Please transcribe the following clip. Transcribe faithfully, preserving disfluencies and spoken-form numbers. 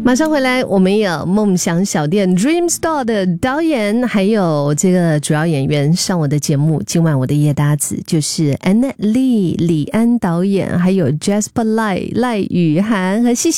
马上回来，我们有梦想小店 Dream Store 的导演，还有这个主要演员上我的节目。今晚我的夜搭子就是 Annette Lee 李安导演，还有 Jasper Lai 赖宇涵和西西。